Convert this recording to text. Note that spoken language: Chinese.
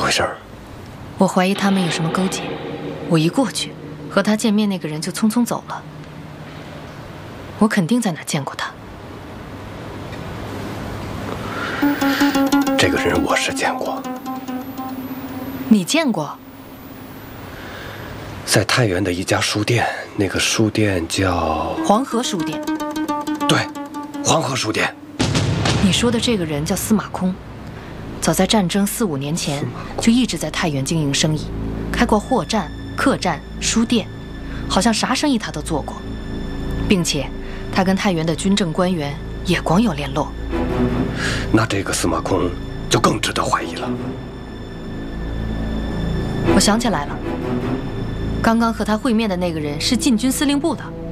回事？ 我怀疑他们有什么勾结。我一过去，和他见面那个人就匆匆走了。我肯定在哪儿见过他。 这个人我是见过。 你见过？ 在太原的一家书店，那个书店叫黄河书店。 对，黄河书店。 你说的这个人叫司马空，早在战争4、5年前就一直在太原经营生意，开过货站、客栈、书店，好像啥生意他都做过，并且他跟太原的军政官员也光有联络。 那这个司马空就更值得怀疑了。 我想起来了，刚刚和他会面的那个人是禁军司令部的。